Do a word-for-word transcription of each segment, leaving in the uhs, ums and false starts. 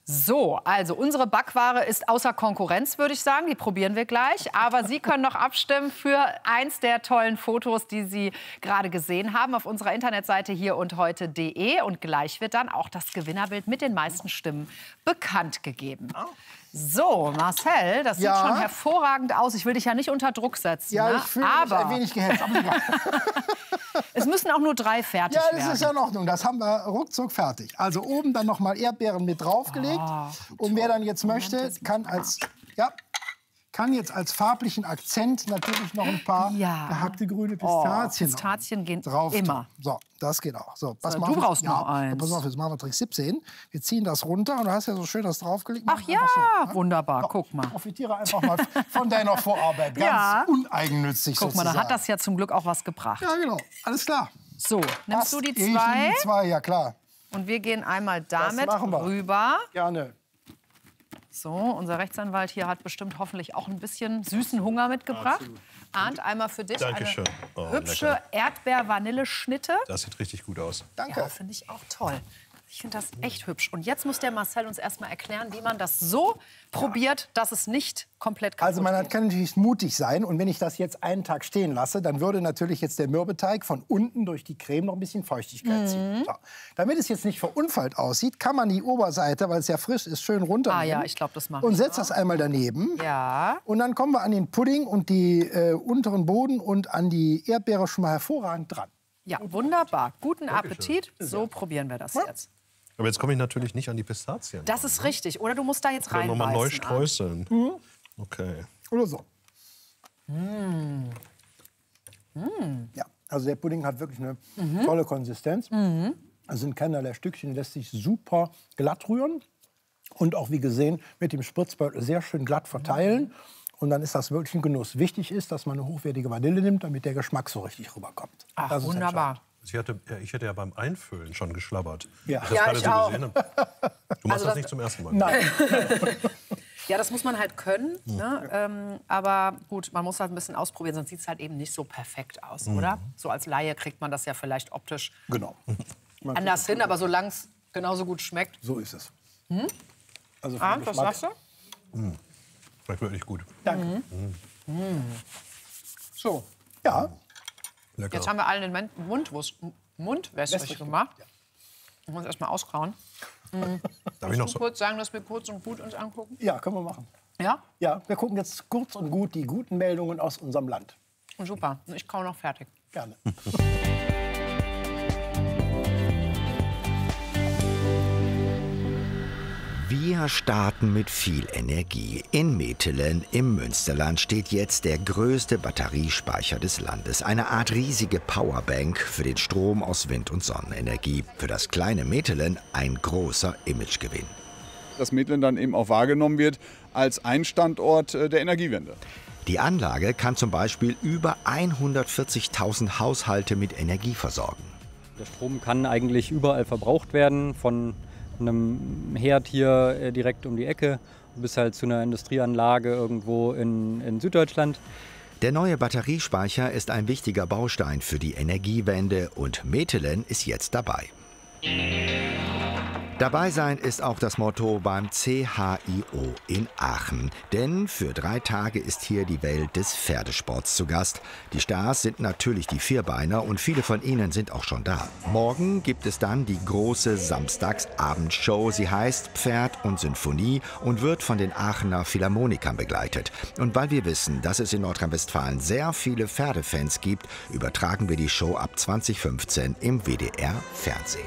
So, also unsere Backware ist außer Konkurrenz, würde ich sagen. Die probieren wir gleich. Aber Sie können noch abstimmen für eins der tollen Fotos, die Sie gerade gesehen haben auf unserer Internetseite hier und heute punkt de. Und gleich wird dann auch das Gewinnerbild mit den meisten Stimmen bekannt gegeben. So, Marcel, das Ja. sieht schon hervorragend aus. Ich will dich ja nicht unter Druck setzen. Ja, ne? ich fühle mich Aber ein wenig gehetzt. Aber egal. es müssen auch nur drei fertig Ja, werden. das ist ja in Ordnung. Das haben wir ruckzuck fertig. Also oben dann noch mal Erdbeeren mit draufgelegt. Oh, und wer dann jetzt möchte, Moment, kann als, ja, kann jetzt als farblichen Akzent natürlich noch ein paar Ja. gehackte grüne Oh, Pistazien, Pistazien gehen drauf tun. immer. So, das geht auch. So, pass So, mal du auf. brauchst ja, noch eins. Pass auf, jetzt machen wir Trick siebzehn. Wir ziehen das runter und du hast ja so schön das draufgelegt. Ach Mach ja, einfach so, ne? wunderbar. So, Guck mal. Profitiere einfach mal von deiner Vorarbeit. Ganz Ja. uneigennützig Guck mal, sozusagen. da hat das ja zum Glück auch was gebracht. Ja, genau. Alles klar. So, nimmst Passt. du die Ich nehme zwei die zwei, ja klar. und wir gehen einmal damit machen wir. rüber. Gerne. So, unser Rechtsanwalt hier hat bestimmt hoffentlich auch ein bisschen süßen Hunger mitgebracht. Arndt, einmal für dich Dankeschön. eine Oh, hübsche lecker. Erdbeer-Vanille-Schnitte. Das sieht richtig gut aus. Danke. Ja, finde ich auch toll. Ich finde das echt hübsch. Und jetzt muss der Marcel uns erst mal erklären, wie man das so probiert, dass es nicht komplett kaputt Also man geht. kann natürlich mutig sein. Und wenn ich das jetzt einen Tag stehen lasse, dann würde natürlich jetzt der Mürbeteig von unten durch die Creme noch ein bisschen Feuchtigkeit Mhm. ziehen. So. Damit es jetzt nicht verunfallt aussieht, kann man die Oberseite, weil es ja frisch ist, schön runternehmen. Ah ja, ich glaube, das mache Und ich setzt mal. das einmal daneben. Ja. Und dann kommen wir an den Pudding und die äh, unteren Boden und an die Erdbeere schon mal hervorragend dran. Ja, wunderbar. Guten Appetit. So probieren wir das jetzt. Aber jetzt komme ich natürlich nicht an die Pistazien. Das ist richtig. Oder du musst da jetzt Dann noch mal reinbeißen. neu streuseln. Okay. Oder so. Mm. Ja, also der Pudding hat wirklich eine Mhm. tolle Konsistenz. Es sind keinerlei Stückchen, lässt sich super glatt rühren. Und auch wie gesehen mit dem Spritzbeutel sehr schön glatt verteilen. Und dann ist das wirklich ein Genuss. Wichtig ist, dass man eine hochwertige Vanille nimmt, damit der Geschmack so richtig rüberkommt. Ach, Das ist wunderbar. Ich hätte, ja, ich hätte ja beim Einfüllen schon geschlabbert. Ja. Ich das Ja, gerade ich so auch. gesehen habe. Du machst Also das das- nicht zum ersten Mal. Nein. Ja, das muss man halt können. Ne? Ähm, aber gut, man muss halt ein bisschen ausprobieren, sonst sieht es halt eben nicht so perfekt aus, oder? So als Laie kriegt man das ja vielleicht optisch Genau. Man anders hin, aber solange es genauso gut schmeckt. So ist es. Hm? Also vom Ah, was Geschmack- sagst du? Schmeckt wirklich gut. Danke. So, Ja, Lecker. jetzt haben wir allen den Men- Mundwurst, Mundwässrig Wässrig gemacht. Wir müssen erst mal auskauen. Darf ich noch Du so? kurz sagen, dass wir kurz und gut uns angucken? ja, können wir machen. Ja? Ja, wir gucken jetzt kurz und gut die guten Meldungen aus unserem Land. Super. Ich kau noch fertig. Gerne. Wir starten mit viel Energie. In Metelen im Münsterland steht jetzt der größte Batteriespeicher des Landes. Eine Art riesige Powerbank für den Strom aus Wind- und Sonnenenergie. Für das kleine Metelen ein großer Imagegewinn. Dass Metelen dann eben auch wahrgenommen wird als ein Standort äh, der Energiewende. Die Anlage kann zum Beispiel über hundertvierzigtausend Haushalte mit Energie versorgen. Der Strom kann eigentlich überall verbraucht werden, von einem Herd hier äh, direkt um die Ecke bis halt zu einer Industrieanlage irgendwo in, in Süddeutschland. Der neue Batteriespeicher ist ein wichtiger Baustein für die Energiewende und Metelen ist jetzt dabei. Dabei sein ist auch das Motto beim C H I O in Aachen. Denn für drei Tage ist hier die Welt des Pferdesports zu Gast. Die Stars sind natürlich die Vierbeiner und viele von ihnen sind auch schon da. Morgen gibt es dann die große Samstagsabendshow. Sie heißt Pferd und Sinfonie und wird von den Aachener Philharmonikern begleitet. Und weil wir wissen, dass es in Nordrhein-Westfalen sehr viele Pferdefans gibt, übertragen wir die Show ab zwanzig fünfzehn im W D R-Fernsehen.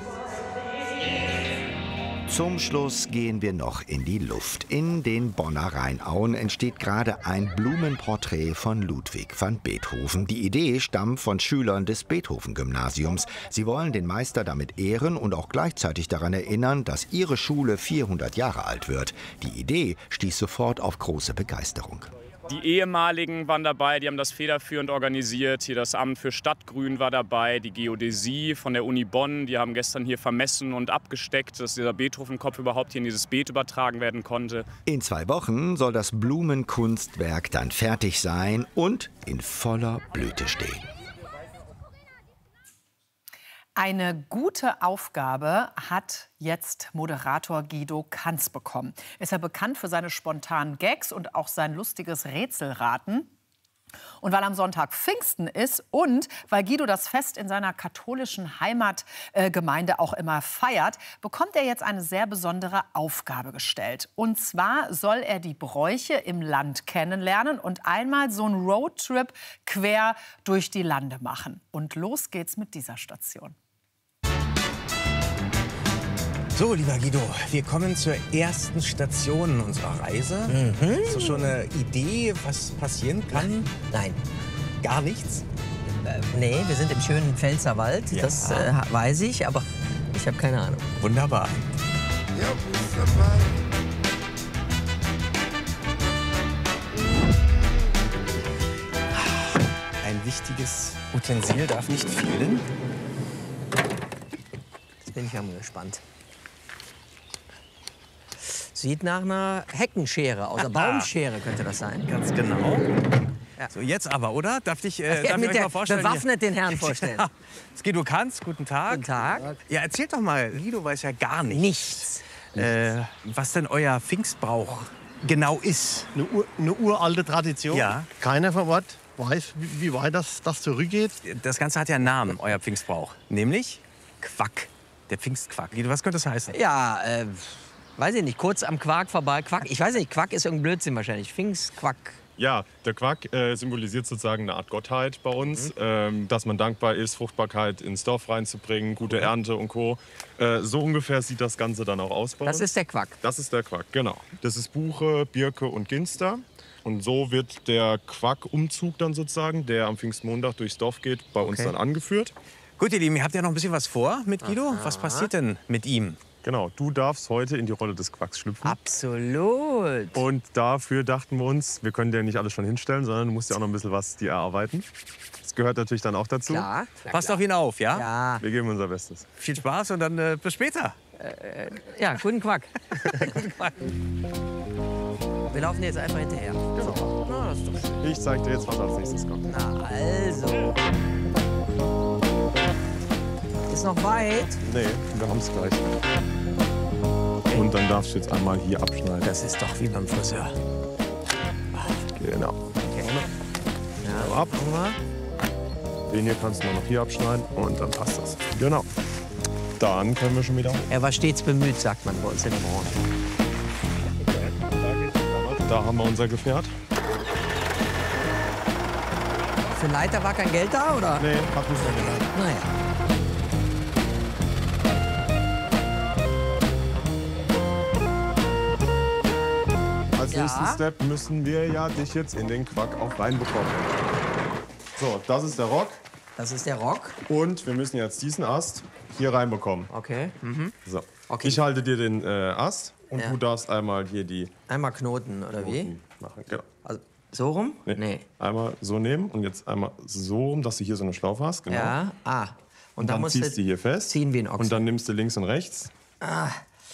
Zum Schluss gehen wir noch in die Luft. In den Bonner Rheinauen entsteht gerade ein Blumenporträt von Ludwig van Beethoven. Die Idee stammt von Schülern des Beethoven-Gymnasiums. Sie wollen den Meister damit ehren und auch gleichzeitig daran erinnern, dass ihre Schule vierhundert Jahre alt wird. Die Idee stieß sofort auf große Begeisterung. Die Ehemaligen waren dabei, die haben das federführend organisiert. Hier das Amt für Stadtgrün war dabei, die Geodäsie von der Uni Bonn. Die haben gestern hier vermessen und abgesteckt, dass dieser Beethoven-Kopf überhaupt hier in dieses Beet übertragen werden konnte. In zwei Wochen soll das Blumenkunstwerk dann fertig sein und in voller Blüte stehen. Eine gute Aufgabe hat jetzt Moderator Guido Kanz bekommen. Ist er bekannt für seine spontanen Gags und auch sein lustiges Rätselraten. Und weil am Sonntag Pfingsten ist und weil Guido das Fest in seiner katholischen Heimatgemeinde äh, auch immer feiert, bekommt er jetzt eine sehr besondere Aufgabe gestellt. Und zwar soll er die Bräuche im Land kennenlernen und einmal so einen Roadtrip quer durch die Lande machen. Und los geht's mit dieser Station. So, lieber Guido, wir kommen zur ersten Station unserer Reise. Mhm. Hast du schon eine Idee, was passieren kann? Nein. Gar nichts? Äh, nee, wir sind im schönen Pfälzerwald, Ja. das äh, weiß ich, aber ich habe keine Ahnung. Wunderbar. Ein wichtiges Utensil darf nicht fehlen. Jetzt bin ich ja mal gespannt. Sieht nach einer Heckenschere aus, einer Baumschere könnte das sein. Ganz genau. Ja. So, jetzt aber, oder? Darf ich, äh, Ja, darf mit ich euch der mal vorstellen? bewaffnet den Herrn vorstellen. Ja. Guido Kanz, guten Tag. Guten Tag. Ja, erzählt doch mal, Guido weiß ja gar nichts. Nichts. Äh, was denn euer Pfingstbrauch genau ist. Eine, Ur, eine uralte Tradition. Ja. Keiner vor Ort weiß, wie, wie weit das, das zurückgeht. Das Ganze hat ja einen Namen, euer Pfingstbrauch. Nämlich Quack. Der Pfingstquack. Guido, was könnte das heißen? Ja, äh, weiß ich nicht, kurz am Quark vorbei. Quack, ich weiß nicht, Quack ist irgendein Blödsinn wahrscheinlich. Pfingstquack. Ja, der Quack äh, symbolisiert sozusagen eine Art Gottheit bei uns, mhm. ähm, dass man dankbar ist, Fruchtbarkeit ins Dorf reinzubringen, gute Mhm. Ernte und Co. Äh, so ungefähr sieht das Ganze dann auch aus bei Das uns. ist der Quack. Das ist der Quack, genau. Das ist Buche, Birke und Ginster. Und so wird der Quack-Umzug dann sozusagen, der am Pfingstmontag durchs Dorf geht, bei uns Okay. dann angeführt. Gut, ihr Lieben, ihr habt ja noch ein bisschen was vor mit Guido. Aha. Was passiert denn mit ihm? Genau, du darfst heute in die Rolle des Quacks schlüpfen. Absolut. Und dafür dachten wir uns, wir können dir nicht alles schon hinstellen, sondern du musst ja auch noch ein bisschen was dir erarbeiten. Das gehört natürlich dann auch dazu. Klar. Passt auf ihn auf, ja? Ja. Wir geben unser Bestes. Viel Spaß und dann äh, bis später. Äh, ja, guten Quack. Guten Quack. Wir laufen jetzt einfach hinterher. Genau. Na, das ist doch schön. Ich zeig dir jetzt, was als nächstes kommt. Na, also. Ist noch weit? Nee, wir haben es gleich. Und dann darfst du jetzt einmal hier abschneiden. Das ist doch wie beim Friseur. Genau. Okay. Ja. Ab. Den hier kannst du noch hier abschneiden und dann passt das. Genau. Dann können wir schon wieder hoch. Er war stets bemüht, sagt man bei uns in der Branche. Da haben wir unser Gefährt. Für Leiter war kein Geld da, oder? Nee, hat uns nicht gedacht. Naja. Als Ja. nächsten Step müssen wir ja dich jetzt in den Quack auch reinbekommen. So, das ist der Rock. Das ist der Rock. Und wir müssen jetzt diesen Ast hier reinbekommen. Okay. Mhm. So. Okay. Ich halte dir den äh, Ast und Ja. du darfst einmal hier die Einmal Knoten, oder wie? Knoten machen. Genau. Also, so rum? Nee. Nee. Einmal so nehmen und jetzt einmal so rum, dass du hier so eine Schlaufe hast. Genau. Ja. Ah. Und, Und dann dann musst ziehst du hier fest. ziehen wie ein Ochse. Und dann nimmst du links und rechts. Ah.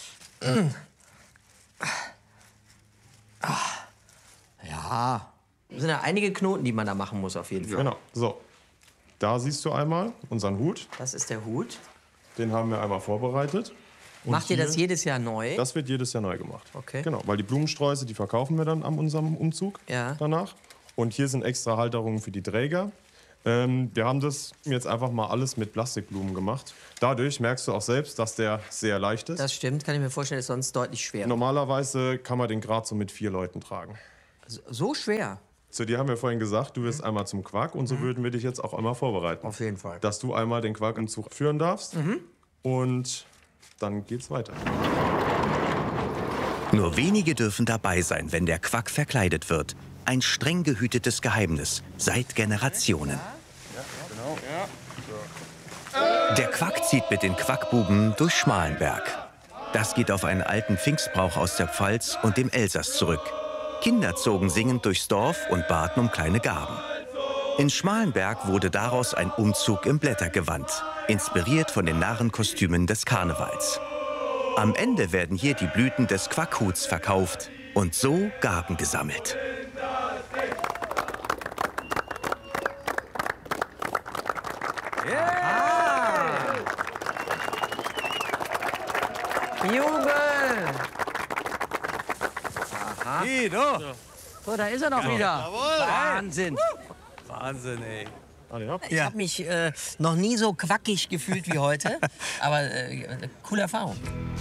Ja. Das sind ja einige Knoten, die man da machen muss, auf jeden Fall. Genau. So. Da siehst du einmal unseren Hut. Das ist der Hut. Den haben wir einmal vorbereitet. Und Macht ihr das hier- jedes Jahr neu? Das wird jedes Jahr neu gemacht. Okay. Genau, weil die Blumensträuße, die verkaufen wir dann an unserem Umzug Ja. danach. Und hier sind extra Halterungen für die Träger. Ähm, wir haben das jetzt einfach mal alles mit Plastikblumen gemacht. Dadurch merkst du auch selbst, dass der sehr leicht ist. Das stimmt, kann ich mir vorstellen, ist sonst deutlich schwerer. Normalerweise kann man den gerade so mit vier Leuten tragen. So, so schwer? Zu dir haben wir vorhin gesagt, du wirst einmal zum Quark und so Mhm. würden wir dich jetzt auch einmal vorbereiten. Auf jeden Fall. Dass du einmal den Quarkumzug führen darfst Mhm. und dann geht's weiter. Nur wenige dürfen dabei sein, wenn der Quack verkleidet wird. Ein streng gehütetes Geheimnis seit Generationen. Der Quack zieht mit den Quackbuben durch Schmalenberg. Das geht auf einen alten Pfingstbrauch aus der Pfalz und dem Elsass zurück. Kinder zogen singend durchs Dorf und baten um kleine Gaben. In Schmalenberg wurde daraus ein Umzug im Blättergewand, inspiriert von den Narrenkostümen des Karnevals. Am Ende werden hier die Blüten des Quackhuts verkauft und so Gaben gesammelt. Jubel! Aha. Guido! So, da ist er doch wieder. Jawohl. Wahnsinn. Wahnsinn, ey. Ich habe mich äh, noch nie so quackig gefühlt wie heute. Aber äh, coole Erfahrung.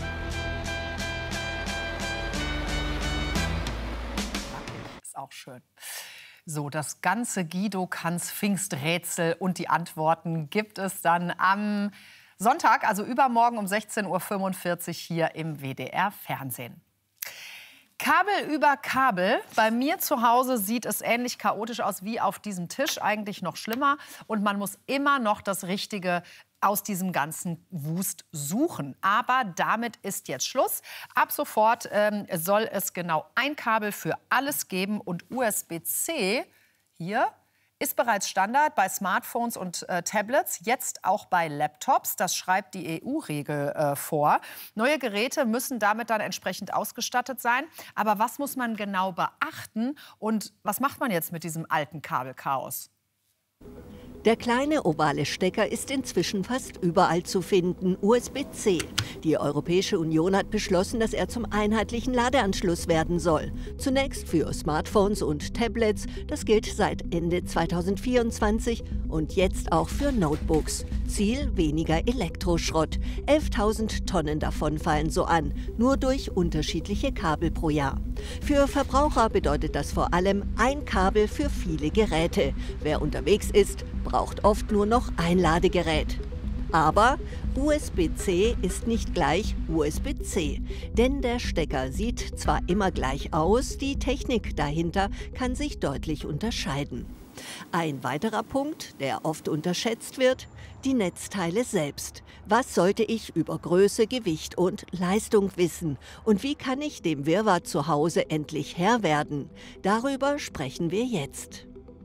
Ist auch schön. So, das ganze Guido Kanz Pfingsträtsel und die Antworten gibt es dann am Sonntag, also übermorgen um sechzehn Uhr fünfundvierzig hier im W D R Fernsehen. Kabel über Kabel. Bei mir zu Hause sieht es ähnlich chaotisch aus wie auf diesem Tisch, eigentlich noch schlimmer. Und man muss immer noch das Richtige aus diesem ganzen Wust suchen. Aber damit ist jetzt Schluss. Ab sofort ähm, soll es genau ein Kabel für alles geben. Und U S B C hier ist bereits Standard bei Smartphones und äh, Tablets, jetzt auch bei Laptops. Das schreibt die E U-Regel äh, vor. Neue Geräte müssen damit dann entsprechend ausgestattet sein. Aber was muss man genau beachten und was macht man jetzt mit diesem alten Kabelchaos? Der kleine ovale Stecker ist inzwischen fast überall zu finden, U S B C. Die Europäische Union hat beschlossen, dass er zum einheitlichen Ladeanschluss werden soll. Zunächst für Smartphones und Tablets, das gilt seit Ende zweitausendvierundzwanzig, und jetzt auch für Notebooks. Ziel: weniger Elektroschrott. elftausend Tonnen davon fallen so an, nur durch unterschiedliche Kabel pro Jahr. Für Verbraucher bedeutet das vor allem ein Kabel für viele Geräte. Wer unterwegs ist, braucht oft nur noch ein Ladegerät. Aber U S B C ist nicht gleich U S B C. Denn der Stecker sieht zwar immer gleich aus, die Technik dahinter kann sich deutlich unterscheiden. Ein weiterer Punkt, der oft unterschätzt wird: die Netzteile selbst. Was sollte ich über Größe, Gewicht und Leistung wissen? Und wie kann ich dem Wirrwarr zu Hause endlich Herr werden? Darüber sprechen wir jetzt.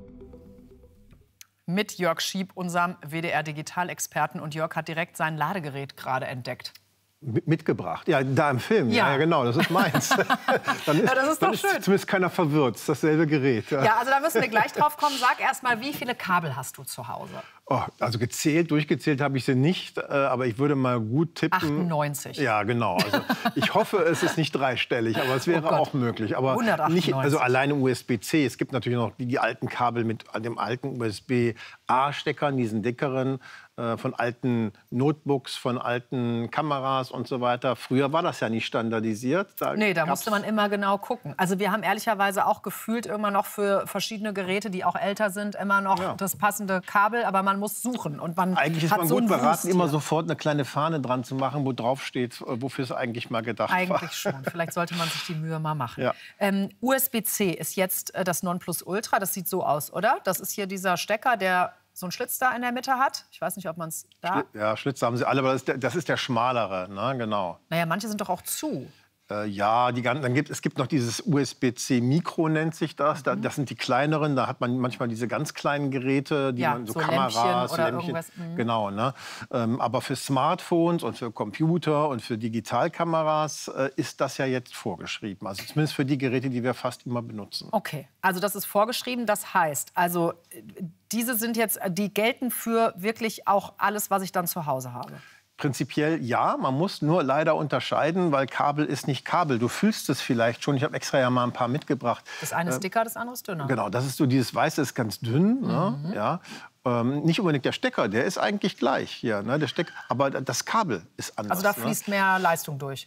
Mit Jörg Schieb, unserem W D R-Digitalexperten. Und Jörg hat direkt sein Ladegerät gerade entdeckt. Mitgebracht. Ja, da im Film. Ja, ja genau, das ist meins. Dann ist, ja, das ist dann doch schön. Ist zumindest keiner verwirrt. Es ist dasselbe Gerät. Ja. ja, also da müssen wir gleich drauf kommen. Sag erst mal, wie viele Kabel hast du zu Hause? Oh, also gezählt, durchgezählt habe ich sie nicht, äh, aber ich würde mal gut tippen. achtundneunzig. Ja, genau. Also ich hoffe, es ist nicht dreistellig, aber es wäre oh auch möglich. Aber nicht, also alleine U S B C. Es gibt natürlich noch die, die alten Kabel mit dem alten U S B A-Steckern, diesen dickeren, äh, von alten Notebooks, von alten Kameras und so weiter. Früher war das ja nicht standardisiert. Da nee, da musste man immer genau gucken. Also wir haben ehrlicherweise auch gefühlt immer noch für verschiedene Geräte, die auch älter sind, immer noch ja. das passende Kabel, aber man muss suchen. Und man eigentlich ist hat man so gut beraten, hier. immer sofort eine kleine Fahne dran zu machen, wo drauf steht, wofür es eigentlich mal gedacht eigentlich war. Eigentlich schon. Vielleicht sollte man sich die Mühe mal machen. Ja. Ähm, U S B C ist jetzt äh, das Nonplusultra. Das sieht so aus, oder? Das ist hier dieser Stecker, der so einen Schlitz da in der Mitte hat. Ich weiß nicht, ob man es da... Schli ja, Schlitze haben sie alle, aber das ist der, das ist der schmalere, ne? Genau. Naja, manche sind doch auch zu. Äh, ja, die, dann gibt, es gibt noch dieses U S B C Mikro, nennt sich das. Da, das sind die kleineren. Da hat man manchmal diese ganz kleinen Geräte, die ja, man so, so Kameras, Lämpchen oder Lämpchen. irgendwas. Mhm. Genau, ne? Ähm, aber für Smartphones und für Computer und für Digitalkameras äh, ist das ja jetzt vorgeschrieben. Also zumindest für die Geräte, die wir fast immer benutzen. Okay, also das ist vorgeschrieben. Das heißt, also diese sind jetzt, die gelten für wirklich auch alles, was ich dann zu Hause habe. Prinzipiell ja, man muss nur leider unterscheiden, weil Kabel ist nicht Kabel. Du fühlst es vielleicht schon. Ich habe extra ja mal ein paar mitgebracht. Das eine ist dicker, das andere ist dünner. Genau, das ist so dieses Weiße ist ganz dünn, mhm. ne? Ja. Ähm, nicht unbedingt der Stecker, der ist eigentlich gleich hier, ne? Der Steck, aber das Kabel ist anders. Also da fließt ne? mehr Leistung durch.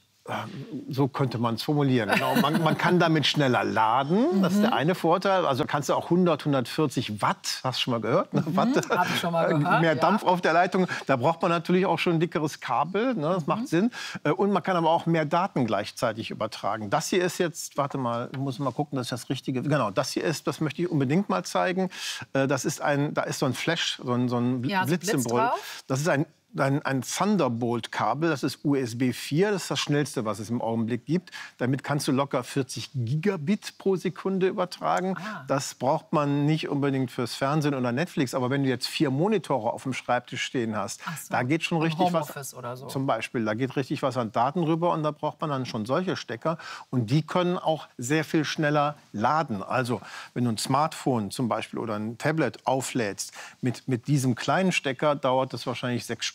So könnte man es formulieren. Genau. Man, man kann damit schneller laden, das ist der eine Vorteil. Also kannst du auch hundert, hundertvierzig Watt, hast du schon mal gehört? Ne? Mhm, Watt, hab ich schon mal gehört, mehr ja. Dampf auf der Leitung. Da braucht man natürlich auch schon ein dickeres Kabel, ne? Das mhm. macht Sinn. Und man kann aber auch mehr Daten gleichzeitig übertragen. Das hier ist jetzt, warte mal, ich muss mal gucken, dass ich das Richtige... Genau, das hier ist, das möchte ich unbedingt mal zeigen. Das ist ein, da ist so ein Flash, so ein, so ein ja, Blitzsymbol. Blitz das ist ein Ein, ein Thunderbolt-Kabel, das ist U S B vier, das ist das schnellste, was es im Augenblick gibt. Damit kannst du locker vierzig Gigabit pro Sekunde übertragen. Ah. Das braucht man nicht unbedingt fürs Fernsehen oder Netflix, aber wenn du jetzt vier Monitore auf dem Schreibtisch stehen hast, so. da geht schon richtig was. Oder so. Zum Beispiel, da geht richtig was an Daten rüber und da braucht man dann schon solche Stecker und die können auch sehr viel schneller laden. Also wenn du ein Smartphone zum Beispiel oder ein Tablet auflädst mit mit diesem kleinen Stecker, dauert das wahrscheinlich sechs Stunden.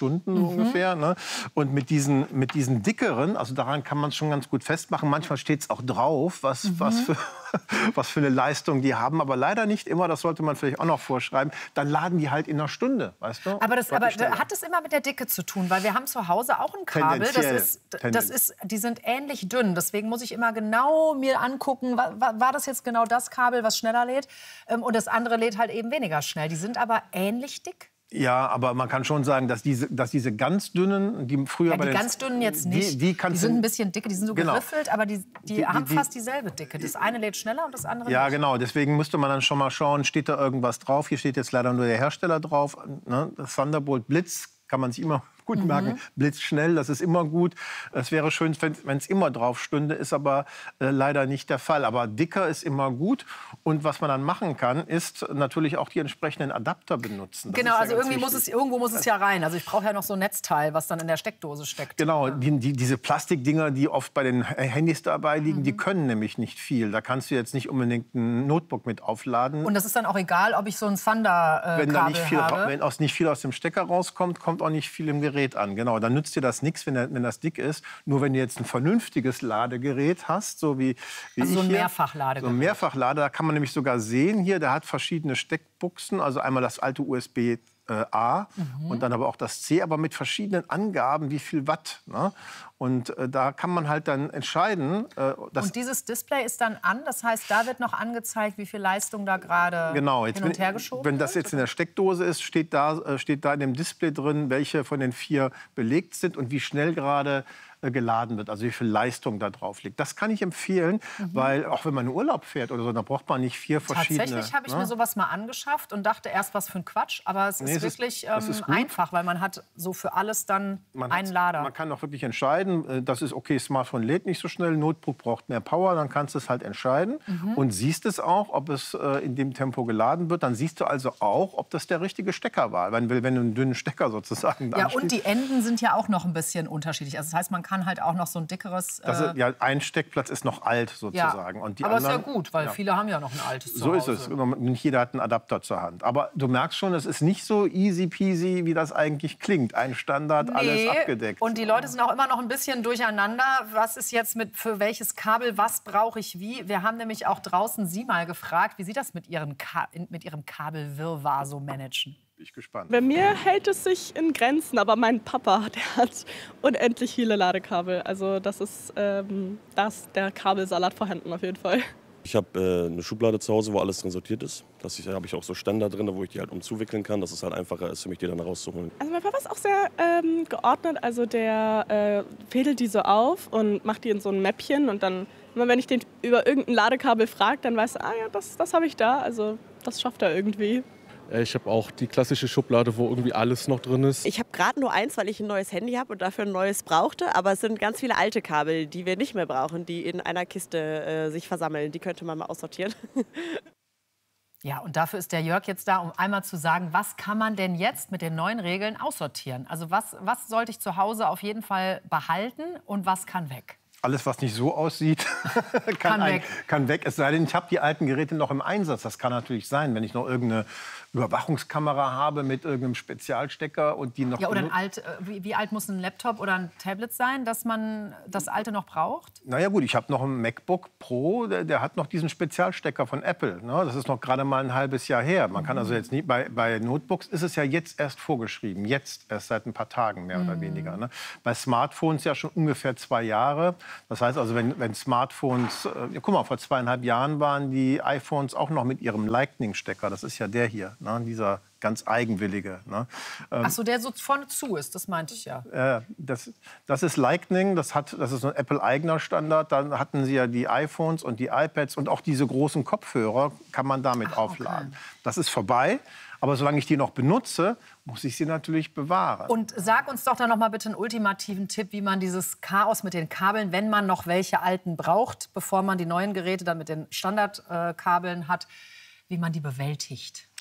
Stunden Mhm. ungefähr. Ne? Und mit diesen, mit diesen dickeren, also daran kann man es schon ganz gut festmachen. Manchmal steht es auch drauf, was, Mhm. was, für, was für eine Leistung die haben. Aber leider nicht immer, das sollte man vielleicht auch noch vorschreiben. Dann laden die halt in einer Stunde, weißt du? Aber, das, Deutlich aber schneller. hat es immer mit der Dicke zu tun? Weil wir haben zu Hause auch ein Kabel, das Tendenziell. ist, das Tendenz. ist, die sind ähnlich dünn. Deswegen muss ich immer genau mir angucken, war, war das jetzt genau das Kabel, was schneller lädt? Ähm, und das andere lädt halt eben weniger schnell. Die sind aber ähnlich dick? Ja, aber man kann schon sagen, dass diese, dass diese ganz dünnen, die früher Ja, bei die den, ganz dünnen jetzt nicht. Die, die, Die kannst sind du- ein bisschen dicke, die sind so Genau. geriffelt, aber die, die, Die- haben die- fast dieselbe Dicke. Das eine lädt schneller und das andere Ja, nicht. genau. Deswegen müsste man dann schon mal schauen, steht da irgendwas drauf. Hier steht jetzt leider nur der Hersteller drauf. Ne? Das Thunderbolt Blitz kann man sich immer gut Mhm. merken. Blitzschnell, das ist immer gut. Es wäre schön, wenn es immer drauf stünde, ist aber äh, leider nicht der Fall. Aber dicker ist immer gut. Und was man dann machen kann, ist natürlich auch die entsprechenden Adapter benutzen. Das Genau, ist ja also ganz irgendwie muss wichtig. es, irgendwo muss es ja rein. Also ich brauche ja noch so ein Netzteil, was dann in der Steckdose steckt. Genau, die, die, diese Plastikdinger, die oft bei den Handys dabei liegen, Mhm. die können nämlich nicht viel. Da kannst du jetzt nicht unbedingt ein Notebook mit aufladen. Und das ist dann auch egal, ob ich so ein Thunder-Kabel wenn da nicht viel, habe. wenn aus nicht viel aus dem Stecker rauskommt, kommt auch nicht viel im Gerät an. Genau, dann nützt dir das nichts, wenn, der- wenn das dick ist. Nur wenn du jetzt ein vernünftiges Ladegerät hast, so wie, wie Also ich so ein hier. Mehrfachladegerät. So ein Mehrfachlader, da kann man nämlich sogar sehen hier, der hat verschiedene Steckbuchsen, also einmal das alte U S B äh, A Mhm. und dann aber auch das C, aber mit verschiedenen Angaben, wie viel Watt. Ne? Und äh, da kann man halt dann entscheiden, äh, dass Und dieses Display ist dann an, das heißt, da wird noch angezeigt, wie viel Leistung da gerade Genau, jetzt hin und wenn, her geschoben wenn das jetzt in der Steckdose ist, steht da, äh, steht da in dem Display drin, welche von den vier belegt sind und wie schnell gerade äh, geladen wird, also wie viel Leistung da drauf liegt. Das kann ich empfehlen, Mhm. weil auch wenn man in Urlaub fährt oder so, dann braucht man nicht vier verschiedene. Tatsächlich habe ich ne? mir sowas mal angeschafft und dachte erst, was für ein Quatsch. Aber es Nee, ist es ist- wirklich das ähm, ist gut. einfach, weil man hat so für alles dann Man einen hat's- Lader. Man kann auch wirklich entscheiden, äh, das ist okay, Smartphone lädt nicht so schnell, Notebook braucht mehr Power, dann kannst du es halt entscheiden Mhm. und siehst es auch, ob es äh, in dem Tempo geladen wird. Dann siehst du also auch, ob das der richtige Stecker war, wenn, wenn du einen dünnen Stecker sozusagen Ja, anschließt. und die Enden sind ja auch noch ein bisschen unterschiedlich. Also das heißt, man kann halt auch noch so ein dickeres... Das äh, ist, ja, ein Steckplatz ist noch alt sozusagen. Ja. Und die Aber ist ja anderen, gut, weil ja. viele haben ja noch ein altes So ist Zuhause. es. Nicht jeder hat einen Adapter zur Hand. Aber du merkst schon, es ist nicht so easy peasy, wie das eigentlich klingt. Ein Standard, alles Nee, abgedeckt. Und die Leute sind auch immer noch ein bisschen durcheinander. Was ist jetzt mit für welches Kabel, was brauche ich wie? Wir haben nämlich auch draußen Sie mal gefragt, wie Sie das mit, ihren Ka mit Ihrem Kabelwirrwarr so managen. Bin ich gespannt. Bei mir hält es sich in Grenzen, aber mein Papa, der hat unendlich viele Ladekabel. Also das ist, ähm, da ist der Kabelsalat vorhanden auf jeden Fall. Ich habe äh, eine Schublade zu Hause, wo alles drin sortiert ist. Da habe ich auch so Ständer drin, wo ich die halt umzuwickeln kann, dass es halt einfacher ist für mich, die dann rauszuholen. Also mein Papa ist auch sehr ähm, geordnet. Also der äh, fädelt die so auf und macht die in so ein Mäppchen. Und dann, immer wenn ich den über irgendein Ladekabel frage, dann weiß er, ah ja, das, das habe ich da. Also das schafft er irgendwie. Ich habe auch die klassische Schublade, wo irgendwie alles noch drin ist. Ich habe gerade nur eins, weil ich ein neues Handy habe und dafür ein neues brauchte. Aber es sind ganz viele alte Kabel, die wir nicht mehr brauchen, die in einer Kiste äh, sich versammeln. Die könnte man mal aussortieren. Ja, und dafür ist der Jörg jetzt da, um einmal zu sagen, was kann man denn jetzt mit den neuen Regeln aussortieren? Also was, was sollte ich zu Hause auf jeden Fall behalten und was kann weg? Alles, was nicht so aussieht, kann, Kann ein, weg. kann weg. Es sei denn, ich habe die alten Geräte noch im Einsatz. Das kann natürlich sein, wenn ich noch irgendeine Überwachungskamera habe mit irgendeinem Spezialstecker und die noch... Ja, oder ein benut- alt, äh, wie, wie alt muss ein Laptop oder ein Tablet sein, dass man das alte noch braucht? Naja gut, ich habe noch einen MacBook Pro, der, der hat noch diesen Spezialstecker von Apple. Ne? Das ist noch gerade mal ein halbes Jahr her. Man kann also jetzt nicht, bei, bei Notebooks ist es ja jetzt erst vorgeschrieben. Jetzt, erst seit ein paar Tagen mehr oder weniger. Ne? Bei Smartphones ja schon ungefähr zwei Jahre. Das heißt also, wenn, wenn Smartphones, äh, ja, guck mal, vor zweieinhalb Jahren waren die iPhones auch noch mit ihrem Lightning-Stecker. Das ist ja der hier, ne? Dieser ganz eigenwillige. Ne? Ähm, Ach so, der so vorne zu ist, das meinte ich ja. äh, das, das ist Lightning, das, hat, das ist ein Apple-eigener Standard. Dann hatten sie ja die iPhones und die iPads und auch diese großen Kopfhörer kann man damit aufladen. Das ist vorbei, aber solange ich die noch benutze, muss ich sie natürlich bewahren. Und sag uns doch dann noch mal bitte einen ultimativen Tipp, wie man dieses Chaos mit den Kabeln, wenn man noch welche alten braucht, bevor man die neuen Geräte dann mit den Standardkabeln hat, wie man die bewältigt.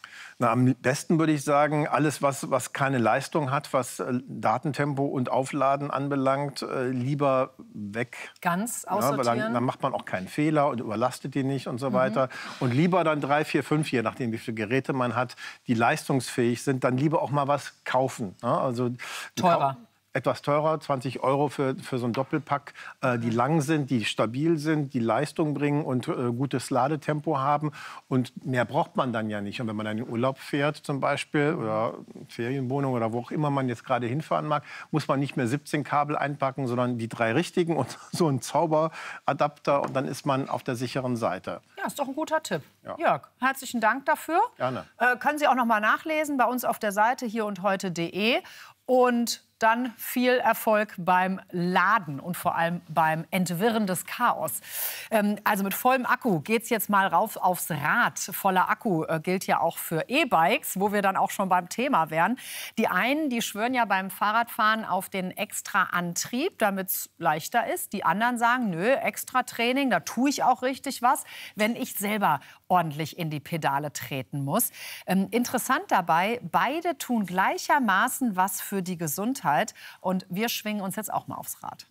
Na, am besten würde ich sagen, alles, was, was keine Leistung hat, was äh, Datentempo und Aufladen anbelangt, äh, lieber weg. Ganz Ja, aussortieren? weil dann, dann macht man auch keinen Fehler und überlastet die nicht und so Mhm. weiter. Und lieber dann drei, vier, fünf, je nachdem, wie viele Geräte man hat, die leistungsfähig sind, dann lieber auch mal was kaufen. Ja, also Teurer. Etwas teurer, zwanzig Euro für, für so ein Doppelpack, äh, die lang sind, die stabil sind, die Leistung bringen und äh, gutes Ladetempo haben. Und mehr braucht man dann ja nicht. Und wenn man dann in den Urlaub fährt zum Beispiel oder Ferienwohnung oder wo auch immer man jetzt gerade hinfahren mag, muss man nicht mehr siebzehn Kabel einpacken, sondern die drei richtigen und so ein Zauberadapter. Und dann ist man auf der sicheren Seite. Ja, ist doch ein guter Tipp. Ja. Jörg, herzlichen Dank dafür. Gerne. Äh, können Sie auch noch mal nachlesen bei uns auf der Seite hier und heute punkt de. Und dann viel Erfolg beim Laden und vor allem beim Entwirren des Chaos. Ähm, also mit vollem Akku geht's jetzt mal rauf aufs Rad. Voller Akku äh, gilt ja auch für E-Bikes, wo wir dann auch schon beim Thema wären. Die einen, die schwören ja beim Fahrradfahren auf den extra Antrieb, damit es leichter ist. Die anderen sagen, nö, extra Training, da tue ich auch richtig was, wenn ich selber ordentlich in die Pedale treten muss. Ähm, interessant dabei, beide tun gleichermaßen was für die Gesundheit. Und wir schwingen uns jetzt auch mal aufs Rad.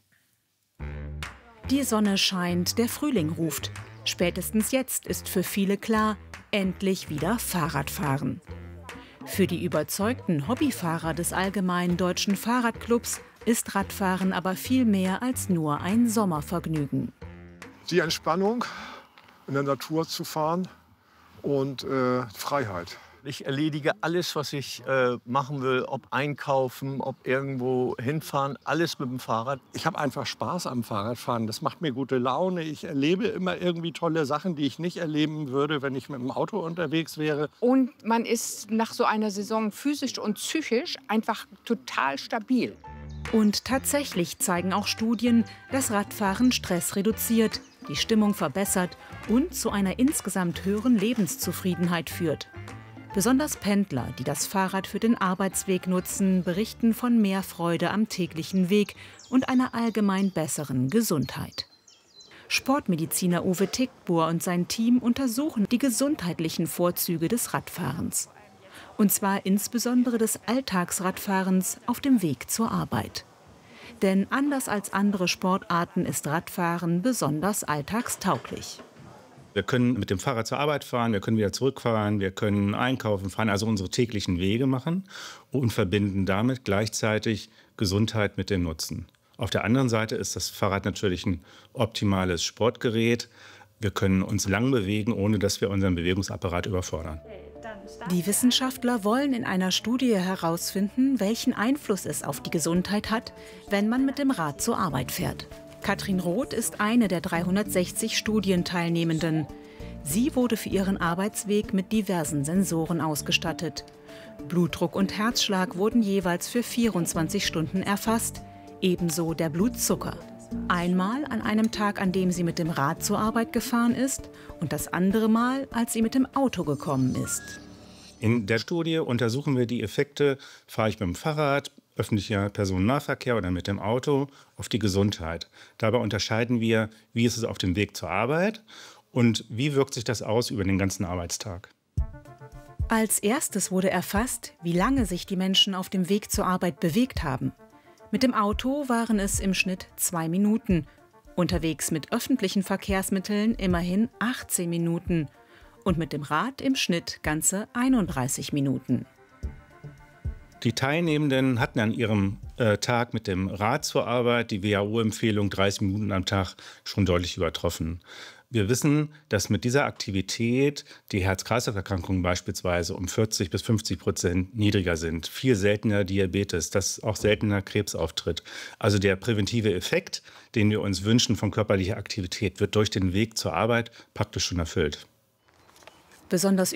Die Sonne scheint, der Frühling ruft. Spätestens jetzt ist für viele klar, endlich wieder Fahrradfahren. Für die überzeugten Hobbyfahrer des Allgemeinen Deutschen Fahrradclubs ist Radfahren aber viel mehr als nur ein Sommervergnügen. Die Entspannung, in der Natur zu fahren und äh, Freiheit. Ich erledige alles, was ich äh, machen will, ob einkaufen, ob irgendwo hinfahren, alles mit dem Fahrrad. Ich habe einfach Spaß am Fahrradfahren. Das macht mir gute Laune. Ich erlebe immer irgendwie tolle Sachen, die ich nicht erleben würde, wenn ich mit dem Auto unterwegs wäre. Und man ist nach so einer Saison physisch und psychisch einfach total stabil. Und tatsächlich zeigen auch Studien, dass Radfahren Stress reduziert, die Stimmung verbessert und zu einer insgesamt höheren Lebenszufriedenheit führt. Besonders Pendler, die das Fahrrad für den Arbeitsweg nutzen, berichten von mehr Freude am täglichen Weg und einer allgemein besseren Gesundheit. Sportmediziner Uwe Tickbohr und sein Team untersuchen die gesundheitlichen Vorzüge des Radfahrens. Und zwar insbesondere des Alltagsradfahrens auf dem Weg zur Arbeit. Denn anders als andere Sportarten ist Radfahren besonders alltagstauglich. Wir können mit dem Fahrrad zur Arbeit fahren, wir können wieder zurückfahren, wir können einkaufen fahren, also unsere täglichen Wege machen und verbinden damit gleichzeitig Gesundheit mit dem Nutzen. Auf der anderen Seite ist das Fahrrad natürlich ein optimales Sportgerät. Wir können uns lang bewegen, ohne dass wir unseren Bewegungsapparat überfordern. Die Wissenschaftler wollen in einer Studie herausfinden, welchen Einfluss es auf die Gesundheit hat, wenn man mit dem Rad zur Arbeit fährt. Katrin Roth ist eine der dreihundertsechzig Studienteilnehmenden. Sie wurde für ihren Arbeitsweg mit diversen Sensoren ausgestattet. Blutdruck und Herzschlag wurden jeweils für vierundzwanzig Stunden erfasst, ebenso der Blutzucker. Einmal an einem Tag, an dem sie mit dem Rad zur Arbeit gefahren ist und das andere Mal, als sie mit dem Auto gekommen ist. In der Studie untersuchen wir die Effekte, fahre ich mit dem Fahrrad, öffentlicher Personennahverkehr oder mit dem Auto, auf die Gesundheit. Dabei unterscheiden wir, wie ist es auf dem Weg zur Arbeit und wie wirkt sich das aus über den ganzen Arbeitstag. Als erstes wurde erfasst, wie lange sich die Menschen auf dem Weg zur Arbeit bewegt haben. Mit dem Auto waren es im Schnitt zwei Minuten. Unterwegs mit öffentlichen Verkehrsmitteln immerhin achtzehn Minuten. Und mit dem Rad im Schnitt ganze einunddreißig Minuten. Die Teilnehmenden hatten an ihrem äh, Tag mit dem Rad zur Arbeit die W H O-Empfehlung dreißig Minuten am Tag schon deutlich übertroffen. Wir wissen, dass mit dieser Aktivität die Herz-Kreislauf-Erkrankungen beispielsweise um vierzig bis fünfzig Prozent niedriger sind. Viel seltener Diabetes, dass auch seltener Krebs auftritt. Also der präventive Effekt, den wir uns wünschen von körperlicher Aktivität, wird durch den Weg zur Arbeit praktisch schon erfüllt. Besonders